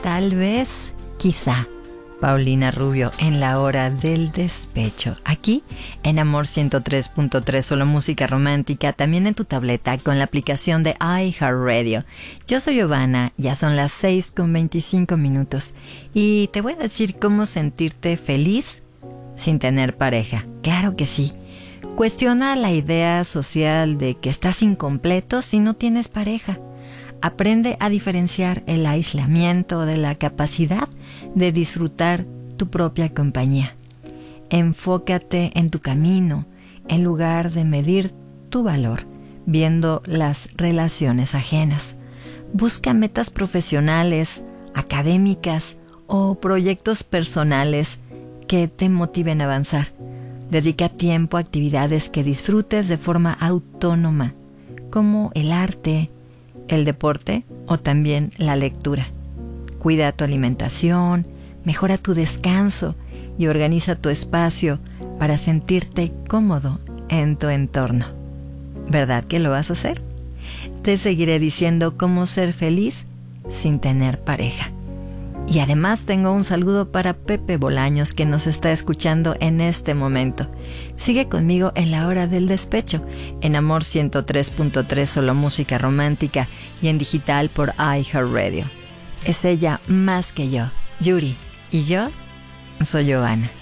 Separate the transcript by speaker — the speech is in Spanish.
Speaker 1: tal vez, quizá. Paulina Rubio en la hora del despecho. Aquí en Amor 103.3, solo música romántica, también en tu tableta con la aplicación de iHeartRadio. Yo soy Giovanna, ya son las 6:25 y te voy a decir cómo sentirte feliz sin tener pareja. Claro que sí. Cuestiona la idea social de que estás incompleto si no tienes pareja. Aprende a diferenciar el aislamiento de la capacidad de disfrutar tu propia compañía. Enfócate en tu camino, en lugar de medir tu valor, viendo las relaciones ajenas. Busca metas profesionales, académicas o proyectos personales que te motiven a avanzar. Dedica tiempo a actividades que disfrutes de forma autónoma, como el arte, el deporte o también la lectura. Cuida tu alimentación, mejora tu descanso y organiza tu espacio para sentirte cómodo en tu entorno. ¿Verdad que lo vas a hacer? Te seguiré diciendo cómo ser feliz sin tener pareja. Y además tengo un saludo para Pepe Bolaños, que nos está escuchando en este momento. Sigue conmigo en la hora del despecho, en Amor 103.3, solo música romántica, y en digital por iHeartRadio. Es ella más que yo, Yuri, y yo soy Giovanna.